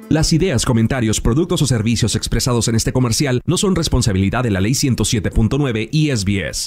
Las ideas, comentarios, productos o servicios expresados en este comercial no son responsabilidad de la Ley 107.9 y SBS.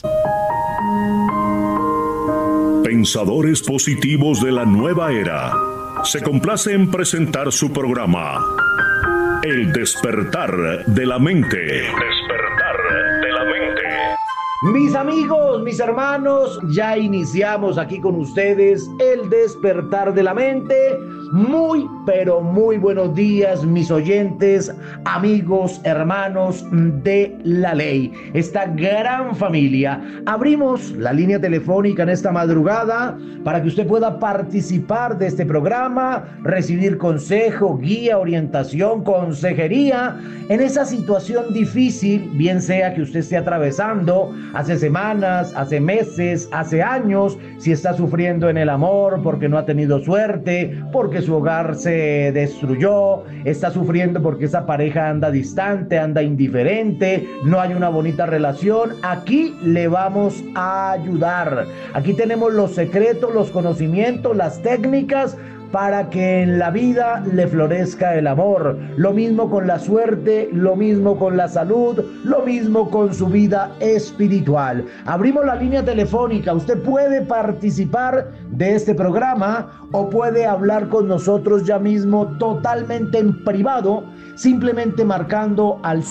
Pensadores positivos de la nueva era. Se complace en presentar su programa El despertar de la mente. El despertar de la mente. Mis amigos, mis hermanos, ya iniciamos aquí con ustedes El despertar de la mente. Muy, pero muy buenos días, mis oyentes, amigos, hermanos de la ley, esta gran familia. Abrimos la línea telefónica en esta madrugada para que usted pueda participar de este programa, recibir consejo, guía, orientación, consejería en esa situación difícil, bien sea que usted esté atravesando hace semanas, hace meses, hace años, si está sufriendo en el amor porque no ha tenido suerte, porque su hogar se destruyó, está sufriendo porque esa pareja anda distante, anda indiferente, no hay una bonita relación. Aquí le vamos a ayudar. Aquí tenemos los secretos, los conocimientos, las técnicas para que en la vida le florezca el amor. Lo mismo con la suerte, lo mismo con la salud, lo mismo con su vida espiritual. Abrimos la línea telefónica. Usted puede participar de este programa o puede hablar con nosotros ya mismo totalmente en privado, simplemente marcando al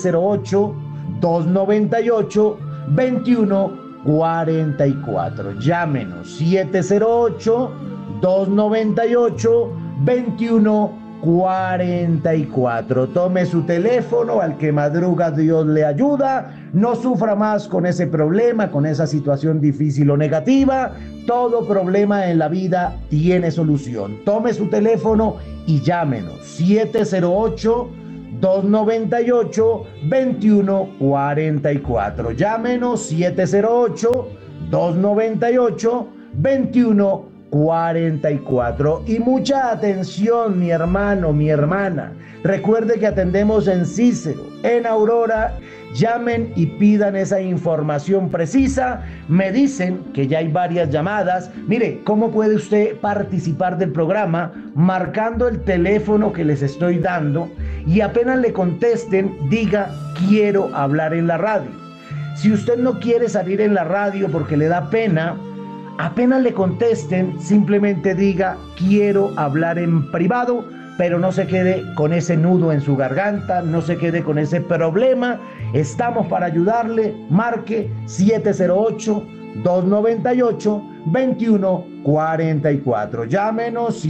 708-298-2144. Llámenos 708-298-2144. Tome su teléfono, al que madruga Dios le ayuda. No sufra más con ese problema, con esa situación difícil o negativa. Todo problema en la vida tiene solución. Tome su teléfono y llámenos 708-298-2144. Llámenos 708-298-2144. Y mucha atención, mi hermano, mi hermana. Recuerde que atendemos en Cícero, en Aurora. Llamen y pidan esa información precisa. Me dicen que ya hay varias llamadas. Mire, ¿cómo puede usted participar del programa? Marcando el teléfono que les estoy dando, y apenas le contesten, diga: quiero hablar en la radio. Si usted no quiere salir en la radio porque le da pena, apenas le contesten, simplemente diga: quiero hablar en privado, pero no se quede con ese nudo en su garganta, no se quede con ese problema. Estamos para ayudarle. Marque 708-298-2144. Llámenos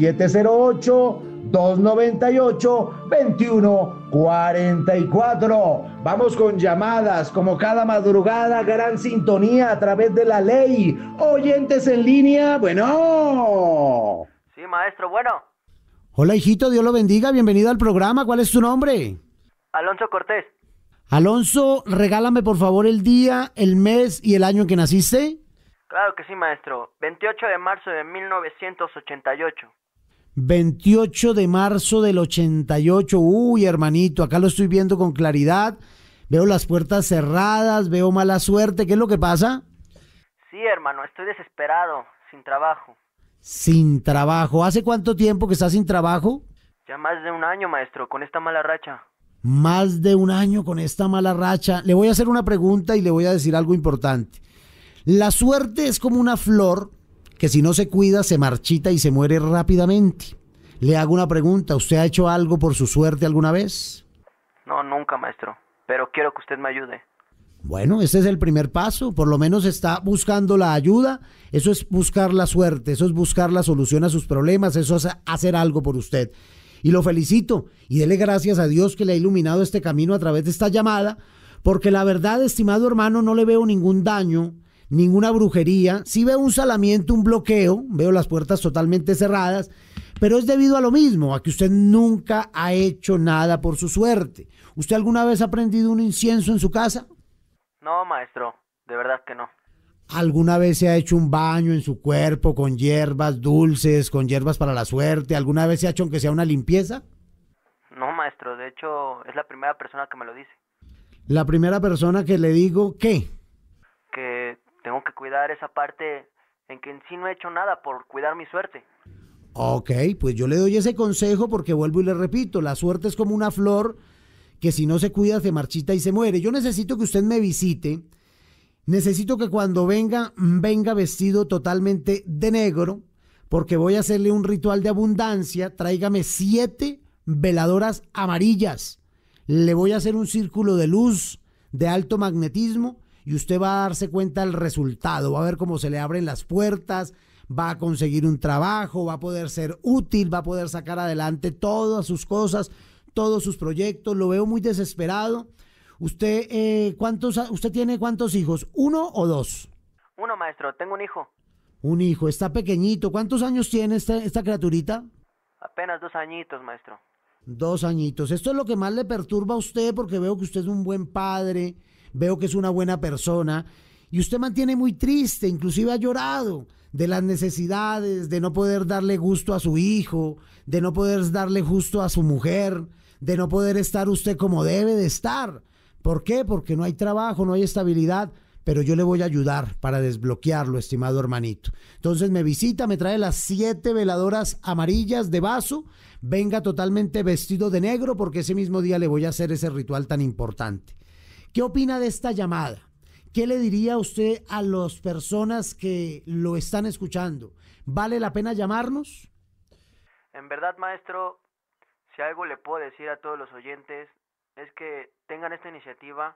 708-298-2144. Vamos con llamadas, como cada madrugada, gran sintonía a través de la ley. Oyentes en línea, bueno. Sí, maestro, bueno. Hola, hijito, Dios lo bendiga, bienvenido al programa. ¿Cuál es tu nombre? Alonso Cortés. Alonso, regálame por favor el día, el mes y el año en que naciste. Claro que sí, maestro. 28 de marzo de 1988. 28 de marzo del 88. Uy, hermanito, acá lo estoy viendo con claridad. Veo las puertas cerradas, veo mala suerte. ¿Qué es lo que pasa? Sí, hermano, estoy desesperado, sin trabajo. Sin trabajo. ¿Hace cuánto tiempo que estás sin trabajo? Ya más de un año, maestro, con esta mala racha. Más de un año con esta mala racha. Le voy a hacer una pregunta y le voy a decir algo importante. La suerte es como una flor que si no se cuida se marchita y se muere rápidamente. Le hago una pregunta. ¿Usted ha hecho algo por su suerte alguna vez? No, nunca, maestro. Pero quiero que usted me ayude. Bueno, este es el primer paso. Por lo menos está buscando la ayuda. Eso es buscar la suerte. Eso es buscar la solución a sus problemas. Eso es hacer algo por usted. Y lo felicito y dele gracias a Dios que le ha iluminado este camino a través de esta llamada, porque la verdad, estimado hermano, no le veo ningún daño, ninguna brujería. Sí veo un salamiento, un bloqueo, veo las puertas totalmente cerradas, pero es debido a lo mismo, a que usted nunca ha hecho nada por su suerte. ¿Usted alguna vez ha prendido un incienso en su casa? No, maestro, de verdad que no. ¿Alguna vez se ha hecho un baño en su cuerpo con hierbas dulces, con hierbas para la suerte? ¿Alguna vez se ha hecho aunque sea una limpieza? No, maestro, de hecho es la primera persona que me lo dice. La primera persona que le digo, ¿qué? Que tengo que cuidar esa parte en que en sí no he hecho nada por cuidar mi suerte. Ok, pues yo le doy ese consejo porque vuelvo y le repito, la suerte es como una flor que si no se cuida se marchita y se muere. Yo necesito que usted me visite, necesito que cuando venga vestido totalmente de negro, porque voy a hacerle un ritual de abundancia. Tráigame 7 veladoras amarillas, le voy a hacer un círculo de luz de alto magnetismo y usted va a darse cuenta del resultado, va a ver cómo se le abren las puertas, va a conseguir un trabajo, va a poder ser útil, va a poder sacar adelante todas sus cosas, todos sus proyectos. Lo veo muy desesperado. ¿Usted usted tiene cuántos hijos? ¿1 o 2? Uno, maestro, tengo un hijo. Un hijo, está pequeñito. ¿Cuántos años tiene esta criaturita? Apenas 2 añitos, maestro. 2 añitos. Esto es lo que más le perturba a usted porque veo que usted es un buen padre, veo que es una buena persona y usted mantiene muy triste, inclusive ha llorado de las necesidades, de no poder darle gusto a su hijo, de no poder darle gusto a su mujer, de no poder estar usted como debe de estar. ¿Por qué? Porque no hay trabajo, no hay estabilidad, pero yo le voy a ayudar para desbloquearlo, estimado hermanito. Entonces me visita, me trae las 7 veladoras amarillas de vaso, venga totalmente vestido de negro porque ese mismo día le voy a hacer ese ritual tan importante. ¿Qué opina de esta llamada? ¿Qué le diría usted a las personas que lo están escuchando? ¿Vale la pena llamarnos? En verdad, maestro, si algo le puedo decir a todos los oyentes es que tengan esta iniciativa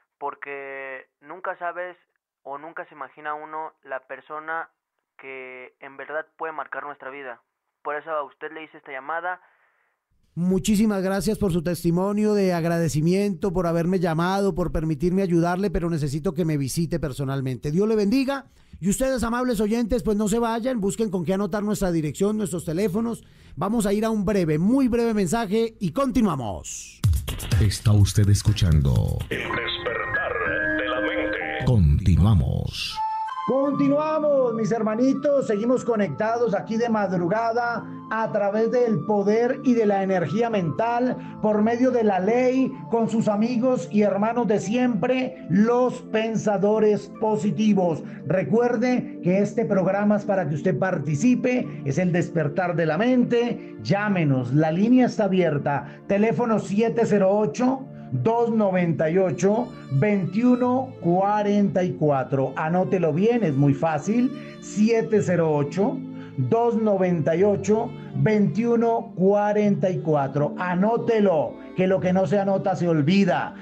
porque nunca sabes o nunca se imagina uno la persona que en verdad puede marcar nuestra vida. Por eso a usted le hice esta llamada. Muchísimas gracias por su testimonio de agradecimiento, por haberme llamado, por permitirme ayudarle, pero necesito que me visite personalmente. Dios le bendiga. Y ustedes, amables oyentes, pues no se vayan, busquen con qué anotar nuestra dirección, nuestros teléfonos. Vamos a ir a un muy breve mensaje y continuamos. Está usted escuchando El despertar de la mente. Continuamos. Continuamos, mis hermanitos, seguimos conectados aquí de madrugada a través del poder y de la energía mental por medio de la ley con sus amigos y hermanos de siempre, los pensadores positivos. Recuerde que este programa es para que usted participe, es el despertar de la mente. Llámenos, la línea está abierta, teléfono 708-298-2144. Anótelo bien, es muy fácil. 708-298-2144. Anótelo, que lo que no se anota se olvida.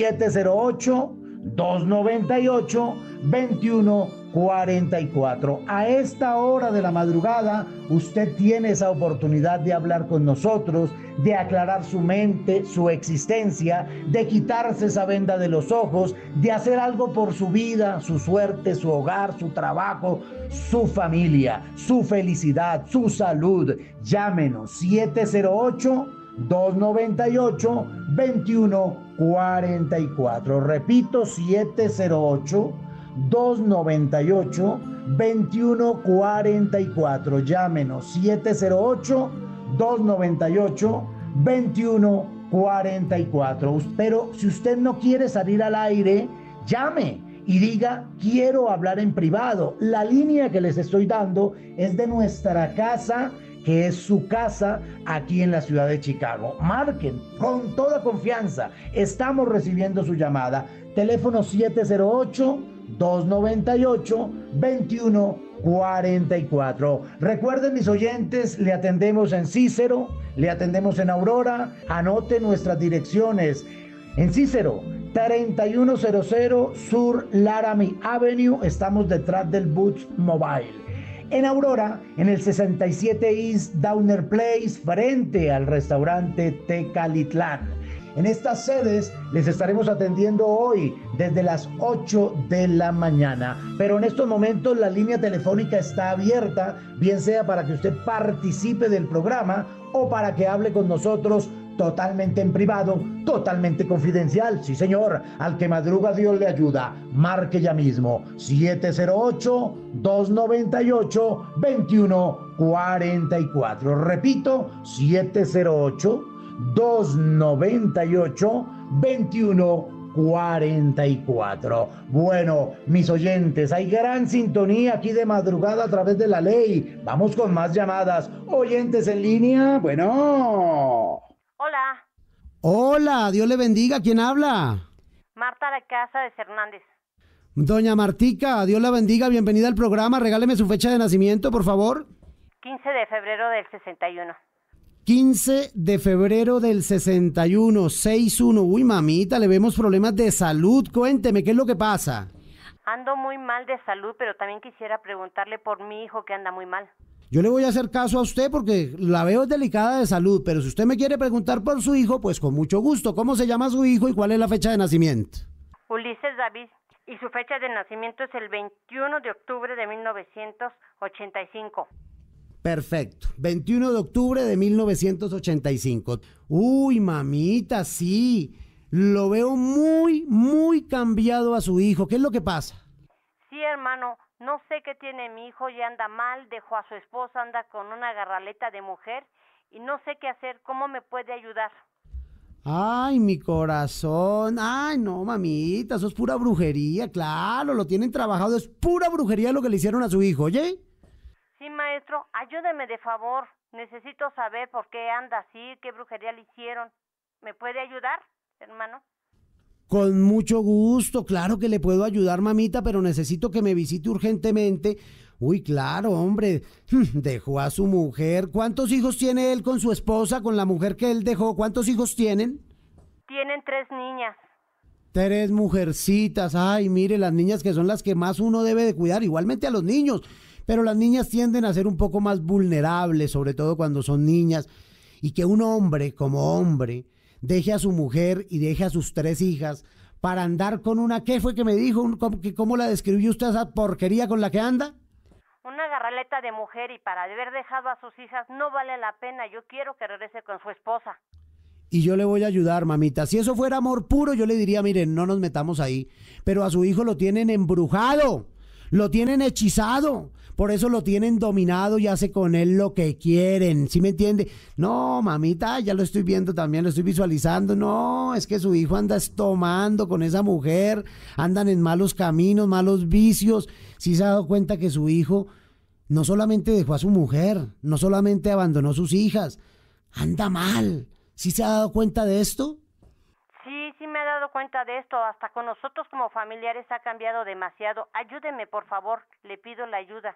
708-298-2144. A esta hora de la madrugada, usted tiene esa oportunidad de hablar con nosotros, de aclarar su mente, su existencia, de quitarse esa venda de los ojos, de hacer algo por su vida, su suerte, su hogar, su trabajo, su familia, su felicidad, su salud. Llámenos 708-298-2144. Repito, 708-298-2144. Llámenos 708-298-2144. Pero si usted no quiere salir al aire, llame y diga: quiero hablar en privado. La línea que les estoy dando es de nuestra casa, que es su casa aquí en la ciudad de Chicago. Marquen con toda confianza. Estamos recibiendo su llamada. Teléfono 708-298-2144. Recuerden, mis oyentes, le atendemos en Cícero, le atendemos en Aurora. Anote nuestras direcciones. En Cícero, 3100 Sur Laramie Avenue. Estamos detrás del Boots Mobile. En Aurora, en el 67 East Downer Place, frente al restaurante Tecalitlán. En estas sedes les estaremos atendiendo hoy desde las 8 de la mañana. Pero en estos momentos la línea telefónica está abierta, bien sea para que usted participe del programa o para que hable con nosotros totalmente en privado, totalmente confidencial. Sí, señor, al que madruga Dios le ayuda. Marque ya mismo 708-298-2144. Repito, 708-298-2144. 44. Bueno, mis oyentes, hay gran sintonía aquí de madrugada a través de la ley. Vamos con más llamadas. Oyentes en línea, bueno. Hola. Hola, Dios le bendiga. ¿Quién habla? Marta de Casa de Hernández. Doña Martica, Dios la bendiga. Bienvenida al programa. Regáleme su fecha de nacimiento, por favor. 15 de febrero del 61. 15 de febrero del 61, 61. Uy, mamita, le vemos problemas de salud. Cuénteme, ¿qué es lo que pasa? Ando muy mal de salud, pero también quisiera preguntarle por mi hijo que anda muy mal. Yo le voy a hacer caso a usted porque la veo delicada de salud, pero si usted me quiere preguntar por su hijo, pues con mucho gusto. ¿Cómo se llama su hijo y cuál es la fecha de nacimiento? Ulises David, y su fecha de nacimiento es el 21 de octubre de 1985. Perfecto, 21 de octubre de 1985. Uy, mamita, sí, lo veo muy cambiado a su hijo. ¿Qué es lo que pasa? Sí, hermano, no sé qué tiene mi hijo, ya anda mal, dejó a su esposa, anda con una garraleta de mujer y no sé qué hacer. ¿Cómo me puede ayudar? Ay, mi corazón. Ay, no, mamita, eso es pura brujería, claro, lo tienen trabajado, es pura brujería lo que le hicieron a su hijo, ¿oye? Sí, maestro, ayúdeme de favor. Necesito saber por qué anda así, qué brujería le hicieron. ¿Me puede ayudar, hermano? Con mucho gusto, claro que le puedo ayudar, mamita, pero necesito que me visite urgentemente. Uy, claro, hombre, dejó a su mujer. ¿Cuántos hijos tiene él con su esposa, con la mujer que él dejó? ¿Cuántos hijos tienen? Tienen 3 niñas. 3 mujercitas. Ay, mire, las niñas que son las que más uno debe de cuidar, igualmente a los niños. Pero las niñas tienden a ser un poco más vulnerables, sobre todo cuando son niñas. Y que un hombre, como hombre, deje a su mujer y deje a sus 3 hijas para andar con una... ¿Qué fue que me dijo? ¿Cómo la describió usted esa porquería con la que anda? Una garraleta de mujer, y para haber dejado a sus hijas no vale la pena. Yo quiero que regrese con su esposa. Y yo le voy a ayudar, mamita. Si eso fuera amor puro, yo le diría, miren, no nos metamos ahí. Pero a su hijo lo tienen embrujado, lo tienen hechizado. Por eso lo tienen dominado y hace con él lo que quieren, ¿sí me entiende? No, mamita, ya lo estoy viendo también, lo estoy visualizando. No, es que su hijo anda tomando con esa mujer, andan en malos caminos, malos vicios. Sí se ha dado cuenta que su hijo no solamente dejó a su mujer, no solamente abandonó sus hijas, anda mal. ¿Sí se ha dado cuenta de esto? Sí me he dado cuenta de esto. Hasta con nosotros como familiares ha cambiado demasiado. Ayúdeme, por favor, le pido la ayuda.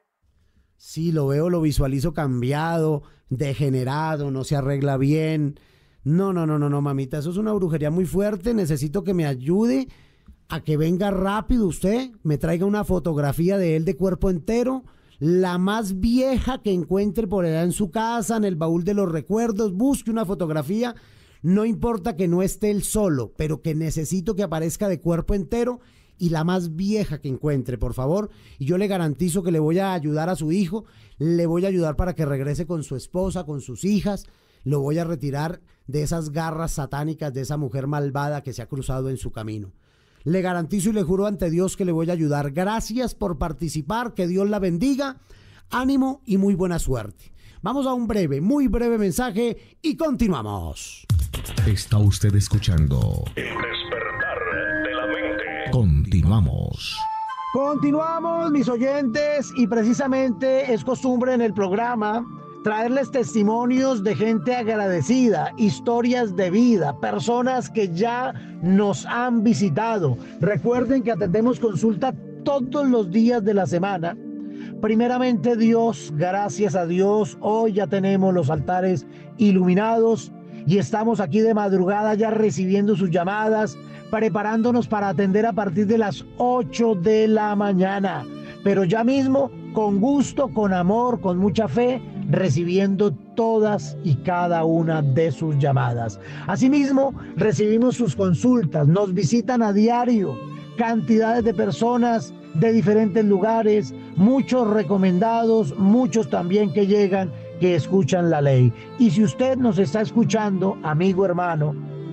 Sí, lo veo, lo visualizo cambiado, degenerado, no se arregla bien. No, mamita, eso es una brujería muy fuerte. Necesito que me ayude a que venga rápido usted, me traiga una fotografía de él de cuerpo entero, la más vieja que encuentre por allá en su casa, en el baúl de los recuerdos. Busque una fotografía. No importa que no esté él solo, pero que necesito que aparezca de cuerpo entero y la más vieja que encuentre, por favor. Y yo le garantizo que le voy a ayudar a su hijo, le voy a ayudar para que regrese con su esposa, con sus hijas. Lo voy a retirar de esas garras satánicas de esa mujer malvada que se ha cruzado en su camino. Le garantizo y le juro ante Dios que le voy a ayudar. Gracias por participar, que Dios la bendiga. Ánimo y muy buena suerte. Vamos a un muy breve mensaje y continuamos. Está usted escuchando El Despertar de la Mente. Continuamos. Continuamos, mis oyentes, y precisamente es costumbre en el programa traerles testimonios de gente agradecida, historias de vida, personas que ya nos han visitado. Recuerden que atendemos consulta todos los días de la semana. Primeramente Dios, gracias a Dios, hoy ya tenemos los altares iluminados y estamos aquí de madrugada ya recibiendo sus llamadas, preparándonos para atender a partir de las 8 de la mañana. Pero ya mismo, con gusto, con amor, con mucha fe, recibiendo todas y cada una de sus llamadas. Asimismo, recibimos sus consultas, nos visitan a diario cantidades de personas de diferentes lugares, muchos recomendados, muchos también que llegan, que escuchan la ley. Y si usted nos está escuchando, amigo, hermano,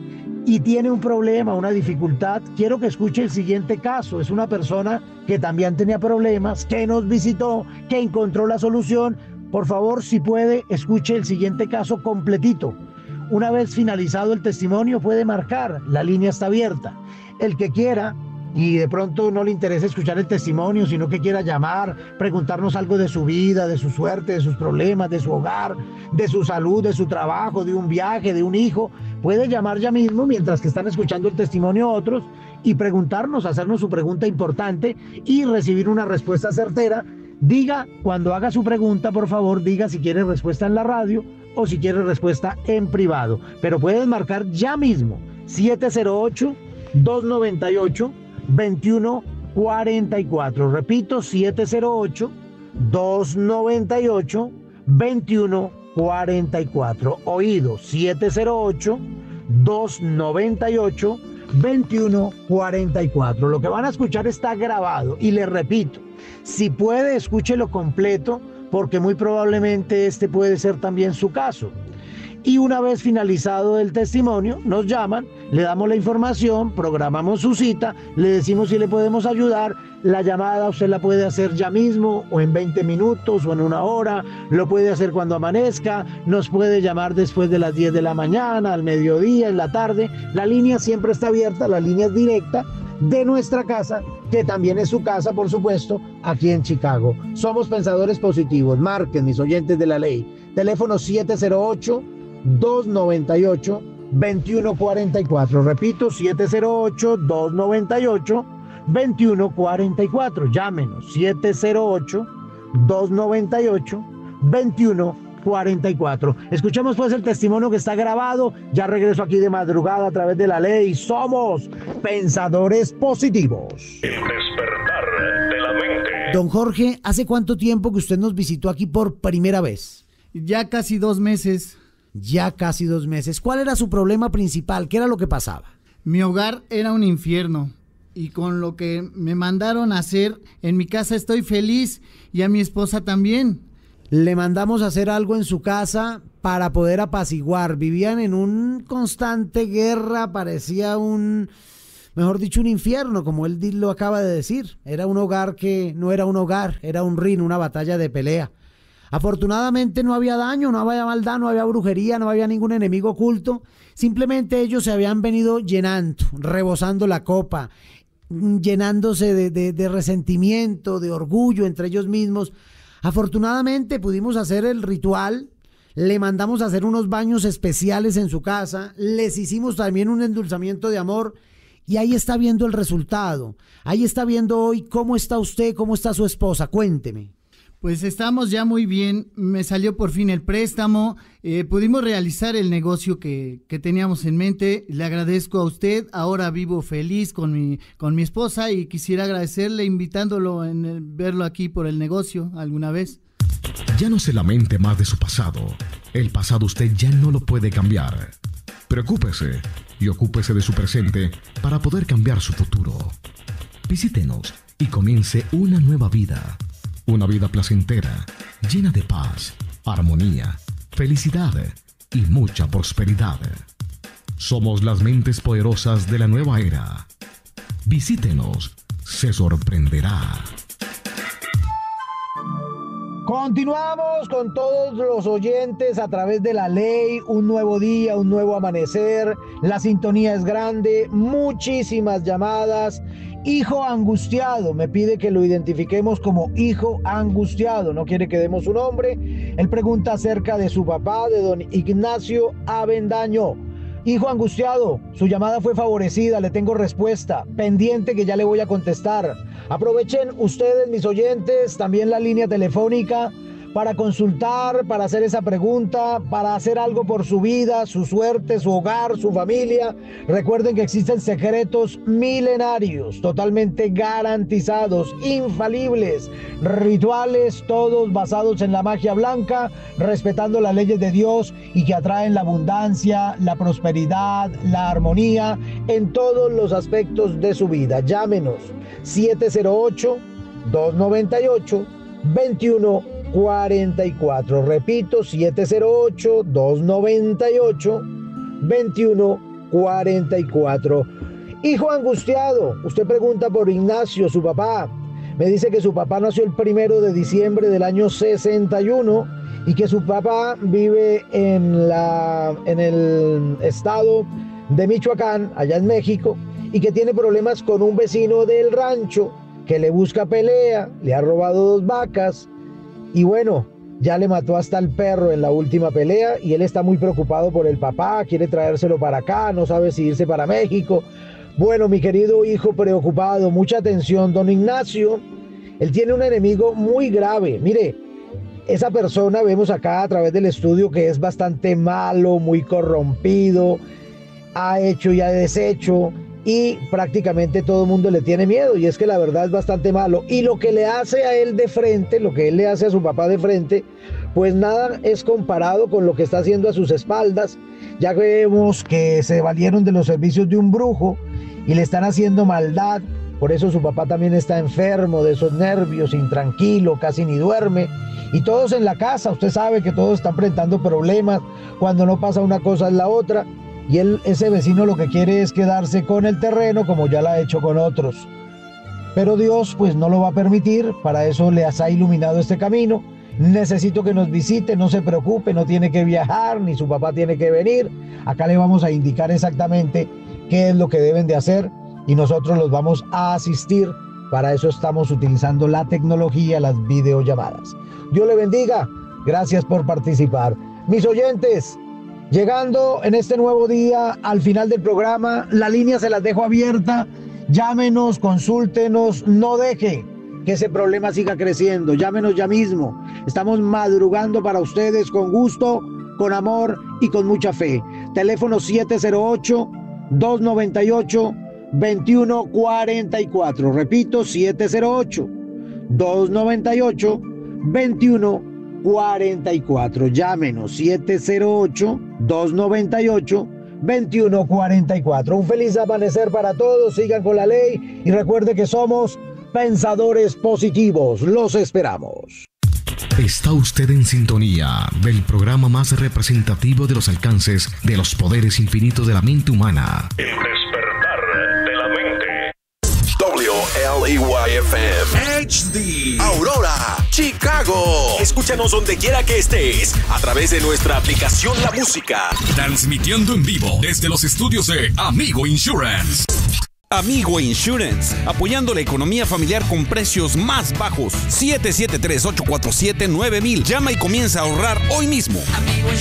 y tiene un problema, una dificultad, quiero que escuche el siguiente caso. Es una persona que también tenía problemas, que nos visitó, que encontró la solución. Por favor, si puede, escuche el siguiente caso completito. Una vez finalizado el testimonio, puede marcar, la línea está abierta. el que quiera y de pronto no le interesa escuchar el testimonio, sino que quiera llamar, preguntarnos algo de su vida, de su suerte, de sus problemas, de su hogar, de su salud, de su trabajo, de un viaje, de un hijo, puede llamar ya mismo mientras que están escuchando el testimonio a otros y preguntarnos, hacernos su pregunta importante y recibir una respuesta certera. Diga, cuando haga su pregunta, por favor, diga si quiere respuesta en la radio o si quiere respuesta en privado. Pero puedes marcar ya mismo 708-298-2144. Repito, 708-298-2144. Oído, 708-298-2144. Lo que van a escuchar está grabado y les repito, si puede, escúchelo completo porque muy probablemente este puede ser también su caso. Y una vez finalizado el testimonio, nos llaman, le damos la información, programamos su cita, le decimos si le podemos ayudar. La llamada usted la puede hacer ya mismo, o en 20 minutos, o en una hora, lo puede hacer cuando amanezca, nos puede llamar después de las 10 de la mañana, al mediodía, en la tarde. La línea siempre está abierta, la línea es directa de nuestra casa, que también es su casa, por supuesto, aquí en Chicago. Somos Pensadores Positivos. Marquen, mis oyentes de la ley. Teléfono 708-298-2144. Repito, 708-298-2144. Llámenos, 708-298-2144. Escuchemos pues el testimonio que está grabado. Ya regreso aquí de madrugada a través de la ley. Somos Pensadores Positivos. El despertar de la mente. Don Jorge, ¿hace cuánto tiempo que usted nos visitó aquí por primera vez? Ya casi 2 meses. Ya casi 2 meses. ¿Cuál era su problema principal? ¿Qué era lo que pasaba? Mi hogar era un infierno y con lo que me mandaron a hacer en mi casa estoy feliz y a mi esposa también. Le mandamos a hacer algo en su casa para poder apaciguar. Vivían en un constante guerra, parecía mejor dicho, un infierno, como él lo acaba de decir. Era un hogar que no era un hogar, era un ring, una batalla de pelea. Afortunadamente no había daño, no había maldad, no había brujería, no había ningún enemigo oculto. Simplemente ellos se habían venido llenando, rebosando la copa, llenándose de resentimiento, de orgullo entre ellos mismos. Afortunadamente pudimos hacer el ritual, le mandamos a hacer unos baños especiales en su casa, les hicimos también un endulzamiento de amor y ahí está viendo el resultado. Ahí está viendo hoy cómo está usted, cómo está su esposa. Cuénteme. Pues estamos ya muy bien, me salió por fin el préstamo, pudimos realizar el negocio que teníamos en mente. Le agradezco a usted, ahora vivo feliz con mi esposa y quisiera agradecerle invitándolo verlo aquí por el negocio alguna vez. Ya no se lamente más de su pasado, el pasado usted ya no lo puede cambiar. Preocúpese y ocúpese de su presente para poder cambiar su futuro. Visítenos y comience una nueva vida. Una vida placentera, llena de paz, armonía, felicidad y mucha prosperidad. Somos las mentes poderosas de la nueva era. Visítenos, se sorprenderá. Continuamos con todos los oyentes a través de la ley. Un nuevo día, un nuevo amanecer. La sintonía es grande, muchísimas llamadas. Hijo angustiado, me pide que lo identifiquemos como hijo angustiado, no quiere que demos su nombre. Él pregunta acerca de su papá, de don Ignacio Avendaño. Hijo angustiado, su llamada fue favorecida, le tengo respuesta, pendiente que ya le voy a contestar. Aprovechen ustedes, mis oyentes, también la línea telefónica para consultar, para hacer esa pregunta, para hacer algo por su vida, su suerte, su hogar, su familia. Recuerden que existen secretos milenarios, totalmente garantizados, infalibles, rituales, todos basados en la magia blanca, respetando las leyes de Dios y que atraen la abundancia, la prosperidad, la armonía en todos los aspectos de su vida. Llámenos 708-298-2144. Repito, 708-298-2144. Hijo angustiado, usted pregunta por Ignacio, su papá. Me dice que su papá nació el 1 de diciembre del año 61 y que su papá vive en el estado de Michoacán, allá en México, y que tiene problemas con un vecino del rancho que le busca pelea, le ha robado 2 vacas y bueno, ya le mató hasta el perro en la última pelea y él está muy preocupado por el papá, quiere traérselo para acá, no sabe si irse para México. Bueno, mi querido hijo preocupado, mucha atención, don Ignacio, él tiene un enemigo muy grave. Mire, esa persona vemos acá a través del estudio que es bastante malo, muy corrompido, ha hecho y ha deshecho y prácticamente todo el mundo le tiene miedo y es que la verdad es bastante malo y lo que le hace a él de frente, lo que él le hace a su papá de frente, pues nada es comparado con lo que está haciendo a sus espaldas. Ya vemos que se valieron de los servicios de un brujo y le están haciendo maldad, por eso su papá también está enfermo de esos nervios, intranquilo, casi ni duerme y todos en la casa, usted sabe que todos están presentando problemas, cuando no pasa una cosa es la otra. Y ese vecino lo que quiere es quedarse con el terreno como ya lo ha hecho con otros. Pero Dios pues no lo va a permitir, para eso les ha iluminado este camino. Necesito que nos visite, no se preocupe, no tiene que viajar, ni su papá tiene que venir. Acá le vamos a indicar exactamente qué es lo que deben de hacer y nosotros los vamos a asistir. Para eso estamos utilizando la tecnología, las videollamadas. Dios le bendiga, gracias por participar. Mis oyentes, llegando en este nuevo día al final del programa, la línea se las dejo abierta. Llámenos, consúltenos, no deje que ese problema siga creciendo. Llámenos ya mismo. Estamos madrugando para ustedes con gusto, con amor y con mucha fe. Teléfono 708-298-2144. Repito, 708-298-2144. Llámenos 708-298-2144. Un feliz amanecer para todos, sigan con la ley y recuerde que somos pensadores positivos. Los esperamos. Está usted en sintonía del programa más representativo de los alcances de los poderes infinitos de la mente humana. El despertar de la mente. WLEY-FM HD Aurora, Chicago. Escúchanos donde quiera que estés a través de nuestra aplicación La Música. Transmitiendo en vivo desde los estudios de Amigo Insurance. Amigo Insurance, apoyando la economía familiar con precios más bajos. 773-847-9000. Llama y comienza a ahorrar hoy mismo. Amigo Insurance.